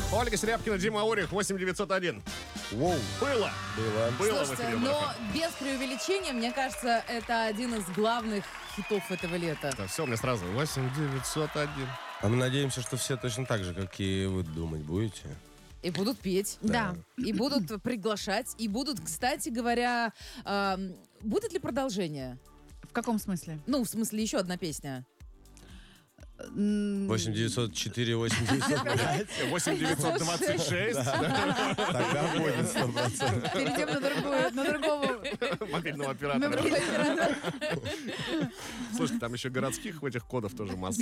Ольга Серябкина, Дима Орих, 8901. Воу. Было. Было в Слушайте, эфире но Юмор без преувеличения, мне кажется, это один из главных хитов этого лета. ФМ. Все, мне сразу 8901. А мы надеемся, что все точно так же, как и вы думать будете. И будут петь. Да. И будут приглашать. И будут, кстати говоря, будет ли продолжение? В каком смысле? Ну, в смысле, еще одна песня. 8904, 8905. 8926. Тогда будет 100%. Перейдем на другого Мобильного оператора. мобильного оператора. Слушайте, там еще городских этих кодов тоже масса.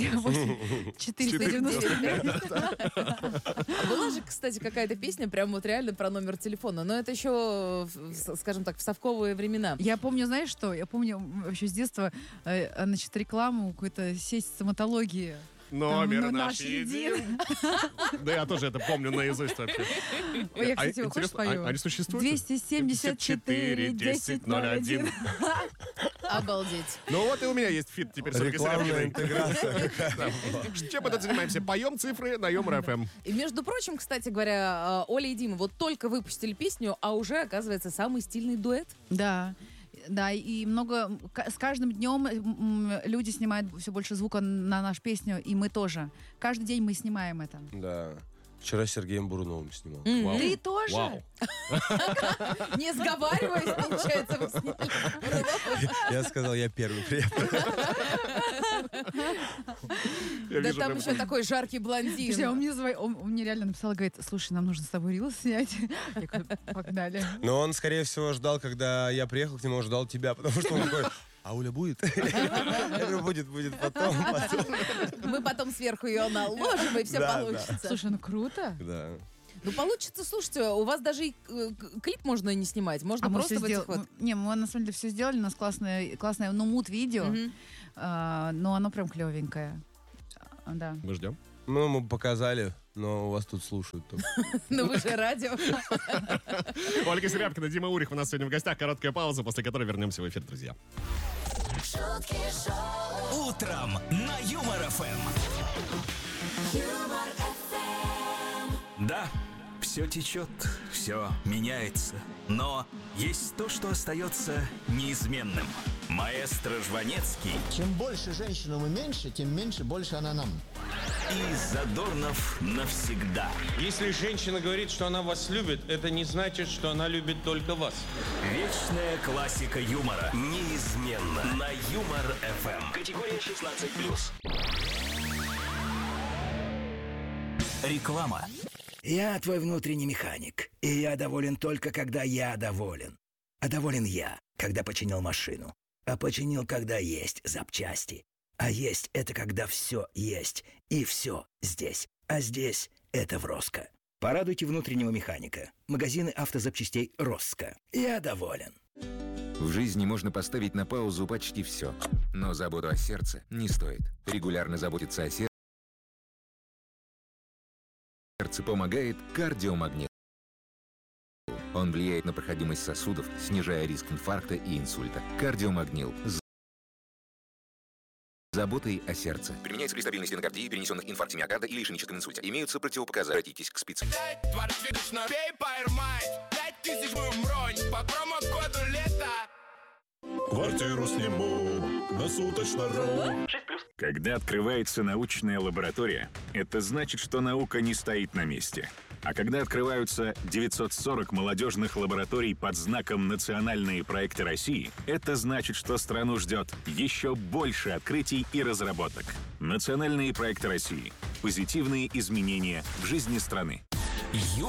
495. Была же, кстати, какая-то песня прям вот реально про номер телефона. Но это еще, скажем так, в совковые времена. Я помню, знаешь что? Я помню вообще с детства, значит, рекламу, какую-то сеть стоматологии. Номер Там, наш един. Да, я тоже это помню наизусть вообще. Ой, я, кстати, его хочешь Интересно, спою? они существуют? 274 1001. Обалдеть. Ну вот и у меня есть фит теперь с Ольгой Рекламная Серябкиной. интеграция. Чем мы тут занимаемся? Поем цифры на Юмор ФМ. И, между прочим, кстати говоря, Оля и Дима вот только выпустили песню, а уже, оказывается, самый стильный дуэт. Да. Да, и с каждым днем люди снимают все больше звука на нашу песню, и мы тоже. Каждый день мы снимаем это. Да. Вчера с Сергеем Буруновым снимал. Вау. Ты тоже? Вау. Не сговариваясь, получается, вы сняли. Я сказал, я первый приехал. Я Да вижу там прям- еще такой жаркий Подожди, блондин. он мне реально написал, говорит, слушай, нам нужно с тобой рилс снять. Я говорю, погнали. Но он, скорее всего, ждал, когда я приехал к нему, он ждал тебя, потому что он такой, а Оля будет? Я говорю, будет потом. Мы потом сверху ее наложим, и все Да, получится. Слушай, ну круто. Да. Ну, получится, слушайте, у вас даже и клип можно не снимать, можно мы просто всё в этих вот... Не, мы на самом деле все сделали, у нас классное, ну, мут-видео, но оно прям клевенькое. Да. Мы ждем. Ну, мы показали, но вас тут слушают. Ну, вы же радио. Ольга Серябкина, Дима Урих у нас сегодня в гостях. Короткая пауза, после которой вернемся в эфир, друзья. Шутки шоу. Утром на Юмор ФМ. Юмор ФМ. Да, все течет, все меняется. Но есть то, что остается неизменным. Маэстро Жванецкий Чем больше женщинам и меньше, тем меньше больше она нам. и Задорнов навсегда. Если женщина говорит, что она вас любит, это не значит, что она любит только вас. Вечная классика юмора. Неизменно. На Юмор ФМ. Категория 16+. Реклама. Я твой внутренний механик, и я доволен только, когда я доволен. А доволен я, когда починил машину. А починил, когда есть запчасти. А есть — это когда все есть, и все здесь. А здесь — это в Роско. Порадуйте внутреннего механика. Магазины автозапчастей Роско. Я доволен. В жизни можно поставить на паузу почти все. Но заботу о сердце не стоит. Регулярно заботиться о сердце помогает кардиомагнит. Он влияет на проходимость сосудов, снижая риск инфаркта и инсульта. Кардиомагнил. Заботой о сердце. Применяется при стабильной стенокардии, перенесенных инфаркте миокарда или ишемическом инсульте. Имеются противопоказания. Обратитесь к специалисту. Квартиру сниму на суточно.ру. Когда открывается научная лаборатория, это значит, что наука не стоит на месте. А когда открываются 940 молодежных лабораторий под знаком «Национальные проекты России», это значит, что страну ждет еще больше открытий и разработок. Национальные проекты России. Позитивные изменения в жизни страны.